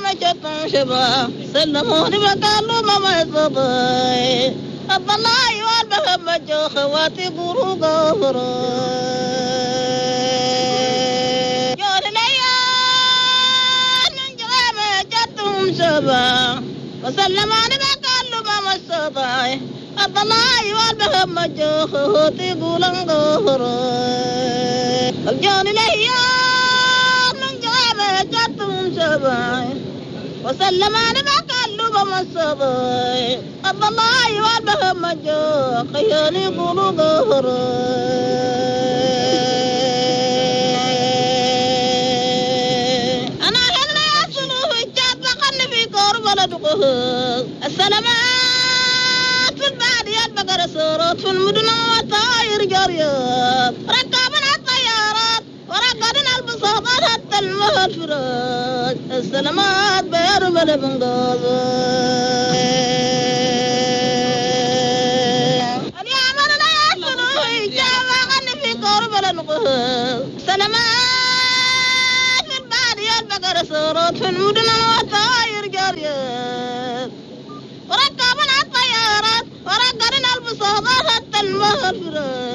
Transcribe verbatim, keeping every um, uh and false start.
جتم شبا سلموني بقالوا ما ما يصبي الضلاي والبهم مجو خواتي قرو قهري جون ليان من جغام جتم شبا وسلموني بقالوا ما ما يصبي الضلاي والبهم مجو خواتي قرو قهري جون ليان من جغام جتم شبا وسلم على ما قالوا بمصبي الله والبهم مجو خيالي قولوا قهري أنا هلا يصلوا في الجاب لقن في كور بلدقه السلامات في الباديات بقر سورات في المدن والطاير جريات ركبنا الطيارات ورقدنا البساطات حتى المهد فرات السلامات بير بل بنغاز اليوم أنا يصلوا إجابة غني في قرب النقاز سلامات في الباديات بقر سورات في المدن والطاير جريات وركبنا الطيارات ورقدنا البساطات حتى المهد فرات